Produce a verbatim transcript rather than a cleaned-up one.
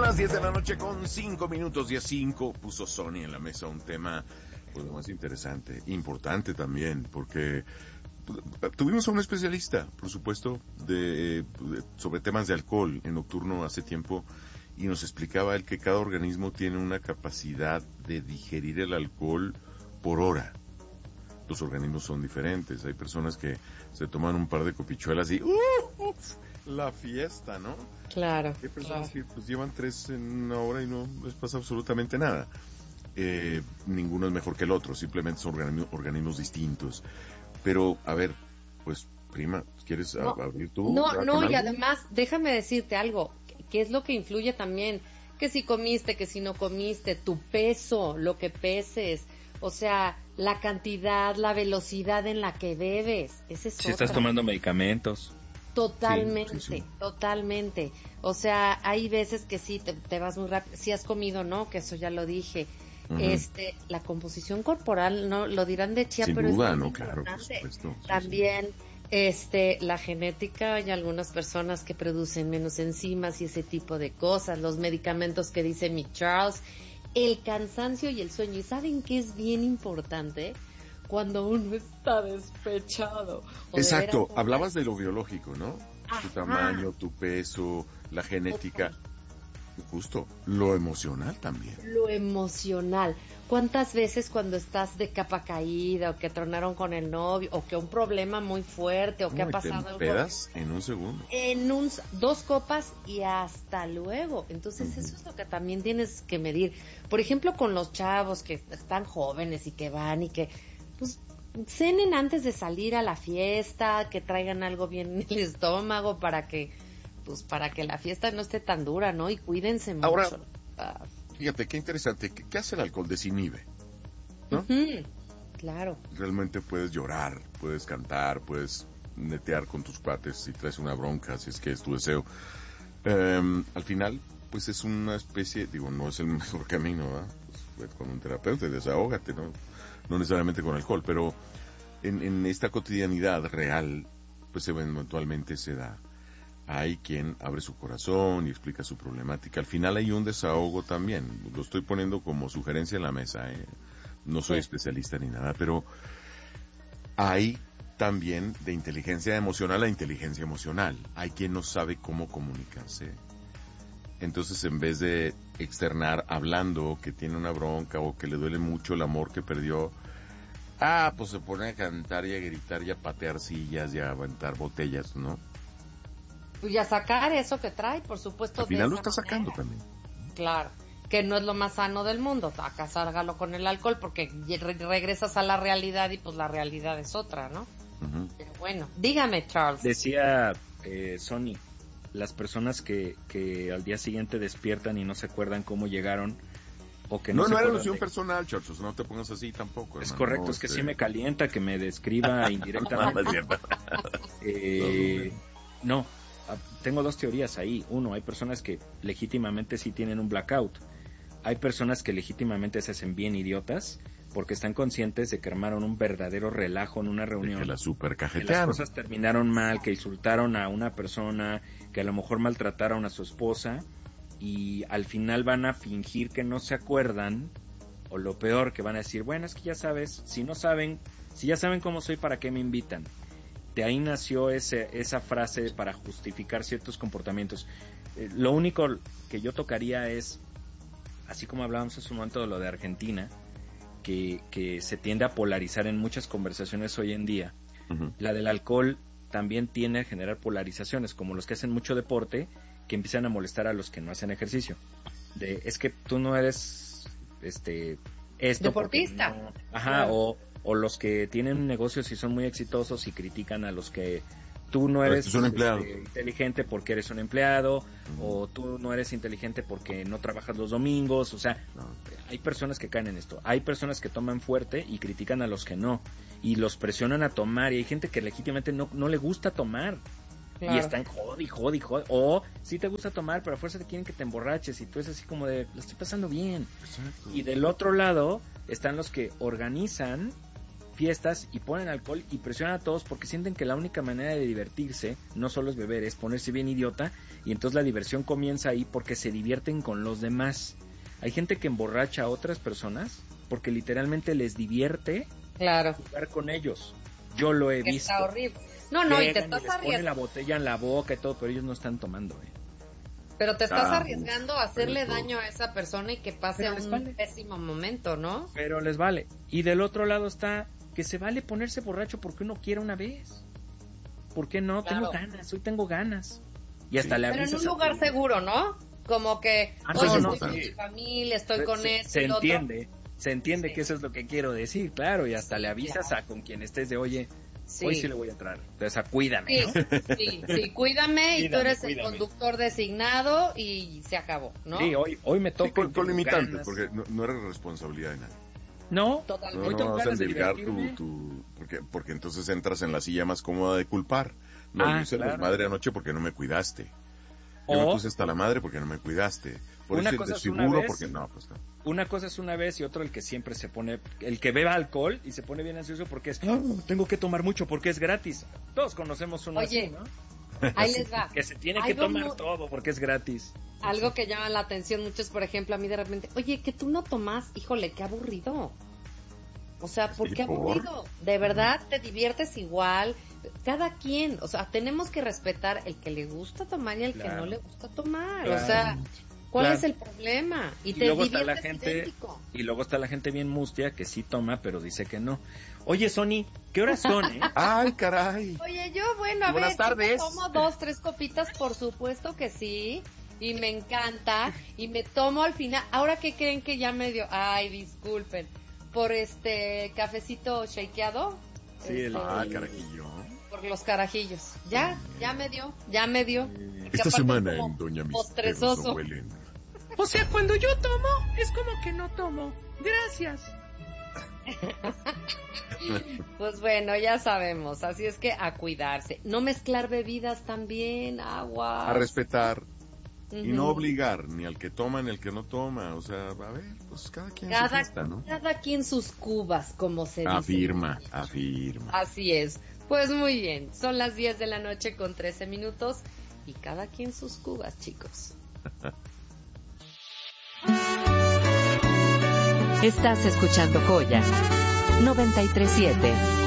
las diez de la noche con cinco minutos, diez cinco, puso Sony en la mesa un tema pues lo más interesante, importante también, porque tuvimos a un especialista, por supuesto, de, de sobre temas de alcohol en Nocturno hace tiempo, y nos explicaba él que cada organismo tiene una capacidad de digerir el alcohol por hora. Los organismos son diferentes. Hay personas que se toman un par de copichuelas y ¡uh! Uf, la fiesta, ¿no? Claro. Hay personas claro. que pues llevan tres en una hora y no les pasa absolutamente nada. Eh, ninguno es mejor que el otro, simplemente son organismos, organismos distintos. Pero, a ver, pues, prima, ¿quieres no, abrir tú? No, no, y además, déjame decirte algo, ¿qué es lo que influye también? Que si comiste, que si no comiste, tu peso, lo que peses, o sea, la cantidad, la velocidad en la que bebes, ese es Si otra. estás tomando medicamentos. Totalmente, sí, sí, sí. totalmente. O sea, hay veces que sí, te, te vas muy rápido, si has comido, ¿no? Que eso ya lo dije. Uh-huh. Este, la composición corporal, no lo dirán de chía, sin pero duda, es no, importante. claro, por supuesto. Sí, también sí. este la genética, hay algunas personas que producen menos enzimas y ese tipo de cosas, los medicamentos que dice mi Charles, el cansancio y el sueño. ¿Y saben qué es bien importante? Cuando uno está despechado. Exacto, de veras, hablabas de lo biológico, ¿no? Ajá. Tu tamaño, tu peso, la genética. Justo, lo emocional también. Lo emocional. ¿Cuántas veces cuando estás de capa caída o que tronaron con el novio o que un problema muy fuerte o que no, ha pasado te pedas en un segundo? En un, dos copas y hasta luego. Entonces uh-huh. eso es lo que también tienes que medir. Por ejemplo, con los chavos que están jóvenes y que van y que pues cenen antes de salir a la fiesta, que traigan algo bien en el estómago para que pues para que la fiesta no esté tan dura, ¿no? Y cuídense mucho. Ahora, fíjate, qué interesante. ¿Qué, qué hace el alcohol? Desinhibe, ¿no? Uh-huh. Claro. Realmente puedes llorar, puedes cantar, puedes netear con tus cuates si traes una bronca, si es que es tu deseo. Um, al final, pues es una especie, digo, no es el mejor camino, ¿eh? Pues, con un terapeuta, desahógate, ¿no? No necesariamente con alcohol, pero en, en esta cotidianidad real, pues eventualmente se da. Hay quien abre su corazón y explica su problemática. Al final hay un desahogo también. Lo estoy poniendo como sugerencia en la mesa, ¿eh? No soy sí. especialista ni nada, pero hay también de inteligencia emocional a inteligencia emocional. Hay quien no sabe cómo comunicarse. Entonces, en vez de externar hablando que tiene una bronca o que le duele mucho el amor que perdió, ah, pues se pone a cantar y a gritar y a patear sillas y a aventar botellas, ¿no? Y a sacar eso que trae, por supuesto. Al final lo está sacando también. Claro, que no es lo más sano del mundo. Acá sálgalo con el alcohol porque re- regresas a la realidad y pues la realidad es otra, ¿no? Uh-huh. Pero bueno, dígame, Charles. Decía eh, Sony, las personas que, que al día siguiente despiertan y no se acuerdan cómo llegaron o que no, no se no era acuerdan alusión de... personal, Charles, no te pongas así tampoco. Es hermano, correcto, no, es que este... sí me calienta que me describa indirectamente. eh, no. Tengo dos teorías ahí. Uno, hay personas que legítimamente sí tienen un blackout. Hay personas que legítimamente se hacen bien idiotas porque están conscientes de que armaron un verdadero relajo en una reunión. De que la supercajetearon. Que las cosas terminaron mal, que insultaron a una persona, que a lo mejor maltrataron a su esposa y al final van a fingir que no se acuerdan, o lo peor, que van a decir, bueno, es que ya sabes, si no saben, si ya saben cómo soy, ¿para qué me invitan? De ahí nació ese, esa frase para justificar ciertos comportamientos. Eh, lo único que yo tocaría es, así como hablábamos hace un momento de lo de Argentina, que, que se tiende a polarizar en muchas conversaciones hoy en día. Uh-huh. La del alcohol también tiende a generar polarizaciones, como los que hacen mucho deporte, que empiezan a molestar a los que no hacen ejercicio. De, es que tú no eres este esto deportista. No, ajá, claro. o o los que tienen negocios y son muy exitosos y critican a los que tú no eres un empleado. Este, inteligente porque eres un empleado, uh-huh. o tú no eres inteligente porque no trabajas los domingos. O sea, no. Hay personas que caen en esto. Hay personas que toman fuerte y critican a los que no y los presionan a tomar, y hay gente que legítimamente no, no le gusta tomar. Claro. Y están jodi, jodi, jodi. O sí te gusta tomar, pero a fuerza te quieren que te emborraches y tú es así como de, la estoy pasando bien. Exacto. Y del otro lado están los que organizan fiestas y ponen alcohol y presionan a todos porque sienten que la única manera de divertirse no solo es beber, es ponerse bien idiota, y entonces la diversión comienza ahí porque se divierten con los demás. Hay gente que emborracha a otras personas porque literalmente les divierte claro. jugar con ellos. Yo lo he que visto. Está horrible. No, no, Llegan y te estás y les ponen la arriesgando. botella en la boca y todo, pero ellos no están tomando, ¿eh? Pero te estás Ah, arriesgando a hacerle pero- daño a esa persona y que pase Pero les un vale. pésimo momento, ¿no? Pero les vale. Y del otro lado está que se vale ponerse borracho porque uno quiera una vez. ¿Por qué no? Claro. Tengo ganas, hoy tengo ganas. Y hasta Sí. le Pero en avisas un a lugar tu- seguro, ¿no? Como que, Ah, oye, no, no, estoy con sí. mi familia, estoy con se, esto se y lo otro. entiende, se entiende Sí. que eso es lo que quiero decir, claro, y hasta Sí, le avisas claro. a con quien estés de, oye, Sí. hoy sí le voy a entrar. Entonces, a cuídame, Sí, ¿no? sí, sí, cuídame y tú Cuídame, eres cuídame. el conductor designado y se acabó, ¿no? Sí, hoy, hoy me Sí, toca. con, y con tengo limitantes, ganas. porque no, no eres responsabilidad de nadie. No, Totalmente. No, Hoy no tengo vas a ganas de endilgar tu, divertirme. tu porque, porque entonces entras en la silla más cómoda de culpar. No, Ah, yo hice claro. la madre anoche porque no me cuidaste. Yo O- me puse hasta la madre porque no me cuidaste. Por Una eso cosa de es una seguro vez. porque no, pues no. Una cosa es una vez y otro el que siempre se pone, el que beba alcohol y se pone bien ansioso porque es, "Ah, tengo que tomar mucho porque es gratis". Todos conocemos uno Oye, así, ¿no? Ahí les va. Que se tiene que Algo tomar muy- todo porque es gratis. Algo que llama la atención muchos, por ejemplo, a mí de repente, oye, que tú no tomas, híjole, qué aburrido. O sea, ¿por Sí, qué ¿por? aburrido? De verdad, te diviertes igual. Cada quien, o sea, tenemos que respetar el que le gusta tomar y el que Claro. no le gusta tomar. Claro. O sea, ¿cuál Claro. es el problema? Y, Y te luego está diviertes la gente, idéntico. y luego está la gente bien mustia que sí toma, pero dice que no. Oye, Sony, ¿qué horas son, eh? ¡Ay, caray! Oye, yo, bueno, a Buenas ver, yo me tardes. tomo dos, tres copitas, por supuesto que sí, y me encanta, y me tomo al final, ahora que creen que ya me dio, ay, disculpen, por este cafecito shakeado, Sí, el- este, Ah, carajillo. por los carajillos, ya, ya me dio, ya me dio. Que Esta aparte semana es como en Doña Mis postrezoso. Perros no huelen. O sea, cuando yo tomo, es como que no tomo. Gracias. Pues bueno, ya sabemos, así es que a cuidarse, no mezclar bebidas también, agua. A respetar y no Ujú. obligar ni al que toma ni al que no toma. O sea, a ver, pues cada quien su Cada, fiesta, ¿no? cada quien sus cubas, como se dice. Afirma, afirma. Así es. Pues muy bien, son las diez de la noche con trece minutos y cada quien sus cubas, chicos. Estás escuchando Joya noventa y tres punto siete.